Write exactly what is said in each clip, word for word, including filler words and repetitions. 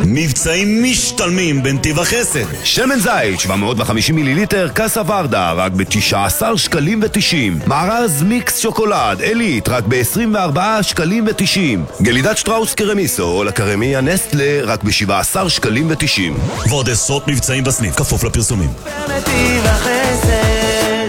מבצעים משתלמים בנתיב החסד. שמן זית שבע מאות וחמישים מיליליטר קאסה ורדה רק ב-תשעה עשר שקלים ותשעים. מארז מיקס שוקולד אלית רק ב-עשרים וארבעה שקלים ותשעים. גלידת שטראוס קרמיסו או לקרמיה נסטלה רק ב-שבעה עשר שקלים ותשעים. ועוד עשרות מבצעים בסניף, כפוף לפרסומים. בנתיב החסד.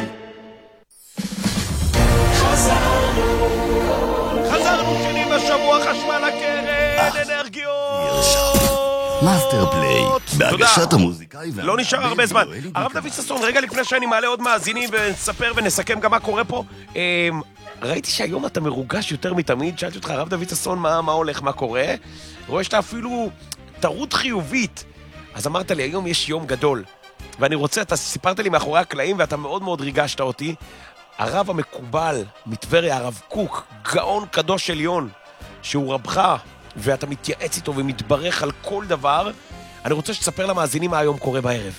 חזרנו שני בשבוע, חשמל הקרן, אנרגיות, מאסטר פליי, בהגשת המוזיקאי. לא נשאר הרבה זמן. הרב דוד ששון, רגע לפני שאני מעלה עוד מאזינים ונספר ונסכם גם מה קורה פה, ראיתי שהיום אתה מרוגש יותר מתמיד. שאלתי אותך, הרב דוד ששון, מה, מה הולך, מה קורה? רואה שאתה אפילו טעות חיובית. אז אמרת לי, היום יש יום גדול, ואני רוצה, אתה סיפרת לי מאחורי הקלעים ואתה מאוד מאוד ריגשת אותי. הרב המקובל מטבריה, הרב קוק, גאון קדוש עליון, שהוא רבך, ואתה מתייעץ איתו ומתברך על כל דבר. אני רוצה שתספר למאזינים מה היום קורה בערב.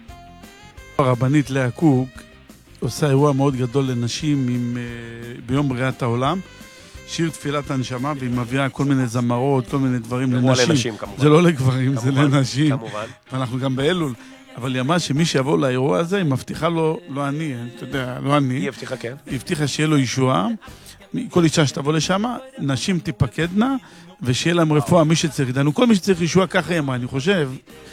הרבנית לאה קוק עושה אירוע מאוד גדול לנשים עם, uh, ביום בריאת העולם, שיר תפילת הנשמה, והיא מביאה כל מיני זמרות, כל מיני דברים לנשים. לנשים כמובן. זה לא לגברים, כמובן, זה לנשים. כמובן. ואנחנו גם באלול. אבל היא אמרה שמי שיבוא לאירוע הזה, היא מבטיחה לו, לא אני, אתה יודע, לא אני. היא הבטיחה, כן. היא הבטיחה שיהיה לו ישועה. כל אישה שתבוא לשם, נשים תיפקדנה, ושיהיה להם רפואה, מי שצריך. דנו, כל מי שצריך ישועה, ככה היא אמרה. אני חושב,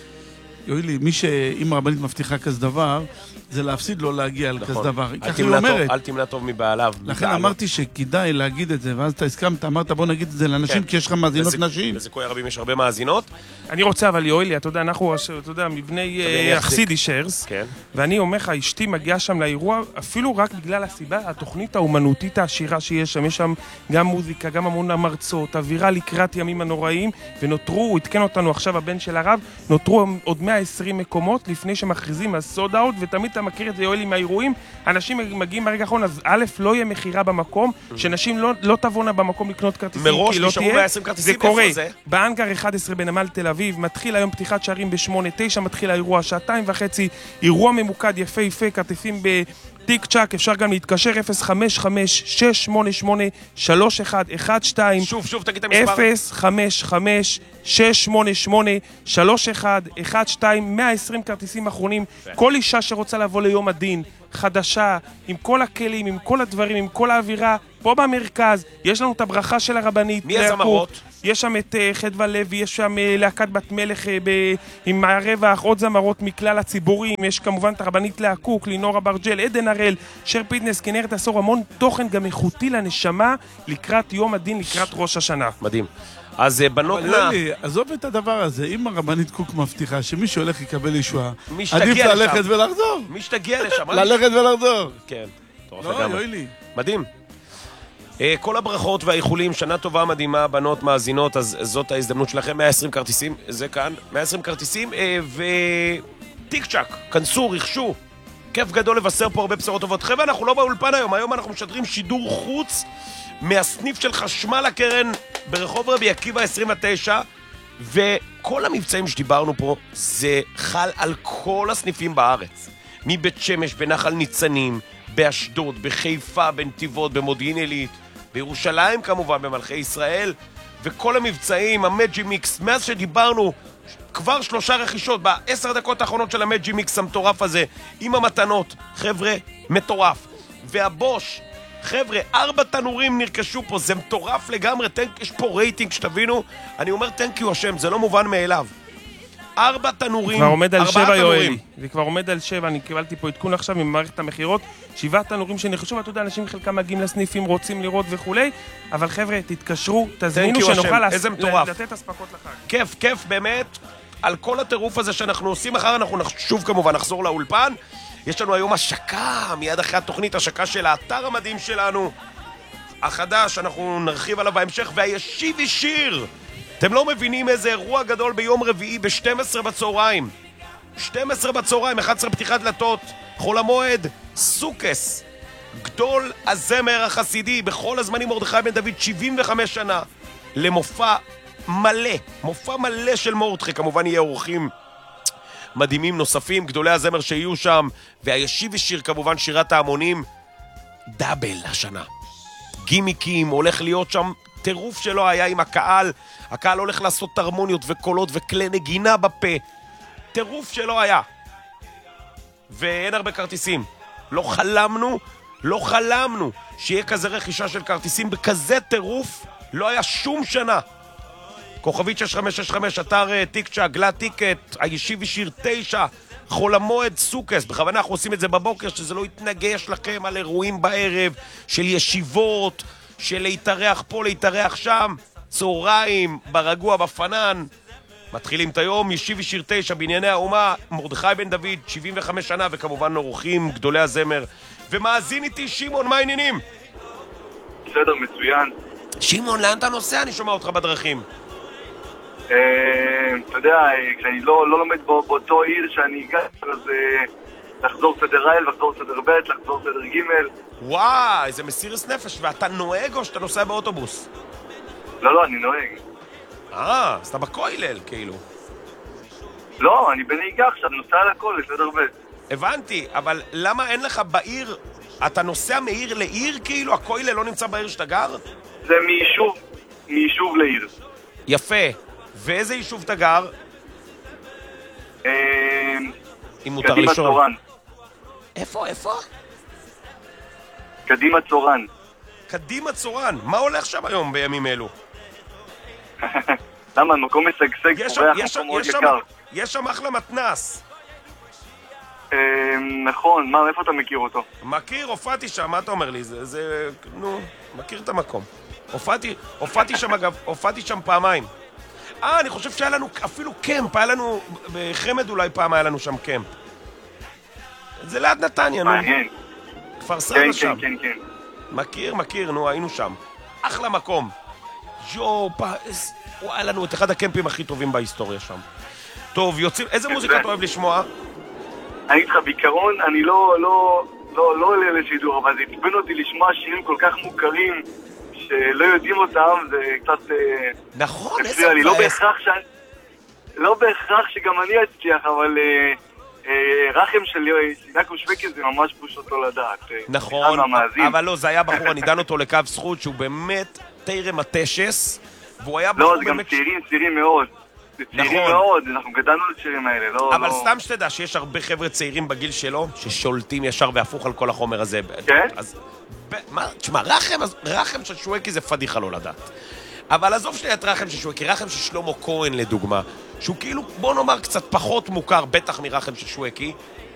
יואי לי, מי שאם הרבנית מבטיחה כזה דבר, זה להפסיד לו להגיע לכזה דבר. ככה היא אומרת. אל תמנע טוב מבעליו. לכן אמרתי שכדאי להגיד את זה, ואז אתה הסכמת, אמרת בוא נגיד את זה לאנשים, כי יש לך מאזינות נשים. לזיכוי הרבים יש הרבה מאזינות. אני רוצה, אבל יואי לי, אתה יודע, אנחנו, אתה יודע, מבני יחסידי שרס, ואני אומר לך, אשתי מגיעה שם לאירוע, אפילו רק בגלל הסיבה, התוכנית האומנותית העשירה שיש שם, יש שם גם מוזיקה, גם המון המרצות, אווירה לקראת ימים הנוראים, ונותרו, הוא התקן אותנו עכשיו הבן של הרב, נותרו עוד מאה ועשרים מקומות לפני שמכריזים על סוד אאוט, ותמיד אתה מכיר את זה, יואי לי, מהאירועים, אנשים מגיעים ברגע האחרון, אז א', לא יהיה מחירה במקום, שנשים לא, לא תבונה במקום לקנות כרטיסים, מראש כי לא נשארו תהיה. מאה ועשרים כרטיסים, זה קורה. זה? באנגר אחת עשרה בנמל תל אביב, מתחיל היום פתיחת שערים בשמונה תשע, מתחיל האירוע שעתיים וחצי, אירוע ממוקד יפה יפה, כרטיסים בטיק צ'ק, אפשר גם להתקשר אפס חמש חמש שש שמונה שמונה שלוש אחת אחת שתיים. שוב, שוב, תגיד את המספר. אפס חמש חמש שש שמונה שמונה שלוש אחת אחת שתיים, מאה ועשרים כרטיסים אחרונים. כל אישה שרוצה לבוא ליום הדין, חדשה, עם כל הכלים, עם כל הדברים, עם כל האווירה, פה במרכז, יש לנו את הברכה של הרבנית. מי הזמרות? יש שם את uh, חדווה לוי, יש שם uh, להקת בת מלך uh, ב- עם הרווח, עוד זמרות מכלל הציבורים, יש כמובן את הרבנית לאה קוק, לינור אברג'ל, עדן הראל, שר פיטנס, כנרת עשור, המון תוכן גם איכותי לנשמה לקראת יום הדין, לקראת ראש השנה. מדהים. אז בנות נא... עזוב את הדבר הזה, אם הרבנית קוק מבטיחה שמי שהולך יקבל ישועה, עדיף ללכת ולחזור. מי שתגיע לשם. ללכת ולחזור. כן. לא, יואי לי. מדהים. כל הברכות והאיחולים, שנה טובה מדהימה, בנות מאזינות, אז זאת ההזדמנות שלכם. מאה ועשרים כרטיסים, זה כאן, מאה ועשרים כרטיסים, וטיק צ'ק, כנסו, רכשו. כיף גדול לבשר פה הרבה בשורות טובות. חבר'ה, אנחנו לא באולפן היום, היום אנחנו משדרים שידור חוץ מהסניף של חשמל הקרן ברחוב רבי עקיבא עשרים ותשע, וכל המבצעים שדיברנו פה זה חל על כל הסניפים בארץ, מבית שמש, בנחל ניצנים, באשדוד, בחיפה, בנתיבות, במודיעין עילית, בירושלים כמובן, במלכי ישראל, וכל המבצעים, המג'י מיקס, מאז שדיברנו כבר שלושה רכישות בעשר דקות האחרונות של המג'י מיקס המטורף הזה, עם המתנות, חבר'ה, מטורף. והבוש, חבר'ה, ארבע תנורים נרכשו פה, זה מטורף לגמרי, יש פה רייטינג שתבינו, אני אומר תנקיו השם, זה לא מובן מאליו. ארבע תנורים, כבר עומד על שבע תנורים. יואלי, זה כבר עומד על שבע, אני קיבלתי פה עדכון עכשיו ממערכת המחירות, שבעה תנורים שנרכשו, ואתה יודע, אנשים חלקם מגיעים לסניפים, רוצים לראות וכולי, אבל חבר'ה, תתקשרו, תזמינו שנוכל לס... לתת הספקות לחג. כיף, כיף באמת, על כל הטירוף הזה שאנחנו עושים, אחר אנחנו שוב כמובן נחזור לאולפן, יש לנו היום השקה, מיד אחרי התוכנית, השקה של האתר המדהים שלנו, החדש, אנחנו נרחיב עליו בהמשך, והישיבי שיר, אתם לא מבינים איזה אירוע גדול ביום רביעי ב-שתים עשרה בצהריים. שתים עשרה בצהריים, אחת עשרה פתיחת דלתות, חול המועד, סוכס, גדול הזמר החסידי, בכל הזמנים מרדכי בן דוד, שבעים וחמש שנה, למופע מלא, מופע מלא של מרדכי, כמובן יהיה אורחים מדהימים נוספים, גדולי הזמר שיהיו שם, והישיבי שיר כמובן שירת ההמונים, דאבל השנה. גימיקים, הולך להיות שם טירוף שלא היה עם הקהל. הקהל הולך לעשות הרמוניות וקולות וכלי נגינה בפה. טירוף שלא היה. ואין הרבה כרטיסים. לא חלמנו, לא חלמנו שיהיה כזה רכישה של כרטיסים בכזה טירוף. לא היה שום שנה. כוכבית שש חמש שש חמש, אתר טיקצ'ה, גלת טיקט, הישיבי שיר תשע, חול המועד סוכס. בכוונה אנחנו עושים את זה בבוקר, שזה לא יתנגש לכם על אירועים בערב, של ישיבות, של להתארח פה, להתארח שם, צהריים, ברגוע, בפנן. מתחילים את היום, ישיבי שיר תשע, בענייני האומה, מרדכי בן דוד, שבעים וחמש שנה, וכמובן אורחים, גדולי הזמר. ומאזין איתי, שמעון, מה העניינים? בסדר, מצוין. שמעון, לאן אתה נוסע? אני שומע אותך בדרכים. אתה יודע, כשאני לא לומד באותו עיר שאני אגע, אז לחזור סדר א', לחזור סדר ב', לחזור סדר ג'. וואי, איזה מסירת נפש. ואתה נוהג או שאתה נוסע באוטובוס? לא, לא, אני נוהג. אה, אז אתה בכולל, כאילו. לא, אני בנהיגה עכשיו, נוסע על הכל, לסדר ב'. הבנתי, אבל למה אין לך בעיר... אתה נוסע מעיר לעיר, כאילו? הכולל לא נמצא בעיר שאתה גר? זה מיישוב, מיישוב לעיר. יפה. ואיזה יישוב אתה גר? אם מותר קדימה לשאול. צורן. איפה, איפה? קדימה צורן. קדימה צורן. מה הולך שם היום בימים אלו? למה? מקום משגשג, יש שם, פורח, יש שם, מקום מאוד יש שם, יקר. יש שם אחלה מתנס. נכון, מה, איפה אתה מכיר אותו? מכיר, הופעתי שם, מה אתה אומר לי? זה, זה, נו, מכיר את המקום. הופעתי, הופעתי שם אגב, הופעתי שם פעמיים. אה, אני חושב שהיה לנו אפילו קמפ, היה לנו, בחמד אולי פעם היה לנו שם קמפ. זה ליד נתניה, נו. מעניין. כפר כן, סבא שם. כן, כן, כן. מכיר, מכיר, נו, היינו שם. אחלה מקום. יו, פס, היה לנו את אחד הקמפים הכי טובים בהיסטוריה שם. טוב, יוצאים, איזה מוזיקה אתה אוהב לשמוע? אני אגיד לך, בעיקרון, אני לא, לא, לא, לא עולה לשידור, אבל זה עצבן אותי לשמוע שירים כל כך מוכרים שלא יודעים אותם, זה קצת... נכון, איזה מפריע לי. לא מבאס. בהכרח ש... לא בהכרח שגם אני אצליח, אבל אה, אה, רחם של יעקב שווקי זה ממש בוש אותו לדעת. נכון, אבל לא, זה היה בחור, אני דן אותו לקו זכות, שהוא באמת תירם התשס, והוא היה בחור לא, באמת... זה גם צעירים, צעירים מאוד. זה צעירים נכון. מאוד, אנחנו גדלנו לשירים האלה, לא... אבל לא... סתם שתדע שיש הרבה חבר'ה צעירים בגיל שלו, ששולטים ישר והפוך על כל החומר הזה. כן? אז, ב... מה, תשמע, רחם, אז- רחם של שווקי זה פדיחה לא לדעת. אבל עזוב שנייה את רחם של שווקי, רחם של שלמה כהן לדוגמה, שהוא כאילו, בוא נאמר, קצת פחות מוכר, בטח מרחם של שווקי,